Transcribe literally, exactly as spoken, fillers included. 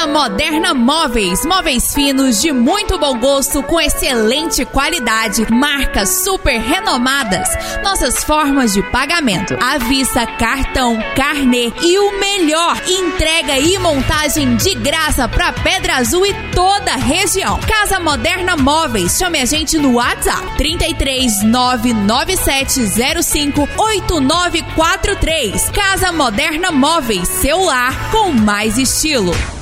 Casa Moderna Móveis. Móveis finos de muito bom gosto com excelente qualidade. Marcas super renomadas. Nossas formas de pagamento: à vista, cartão, carnê e o melhor, entrega e montagem de graça para Pedra Azul e toda a região. Casa Moderna Móveis. Chame a gente no WhatsApp trinta e três, nove nove sete zero cinco, oito nove quatro três. Casa Moderna Móveis, seu lar com mais estilo.